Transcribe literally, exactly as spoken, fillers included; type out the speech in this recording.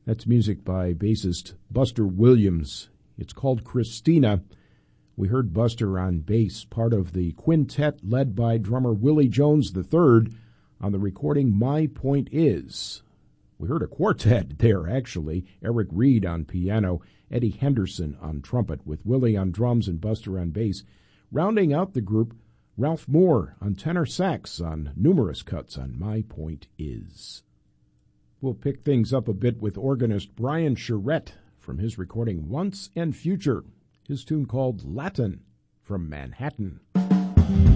That's music by bassist Buster Williams. It's called Christina. We heard Buster on bass, part of the quintet led by drummer Willie Jones the third on the recording My Point Is. We heard a quartet there, actually. Eric Reed on piano, Eddie Henderson on trumpet, with Willie on drums and Buster on bass. Rounding out the group, Ralph Moore on tenor sax on numerous cuts on My Point Is. We'll pick things up a bit with organist Brian Charette from his recording Once and Future, his tune called Latin from Manhattan.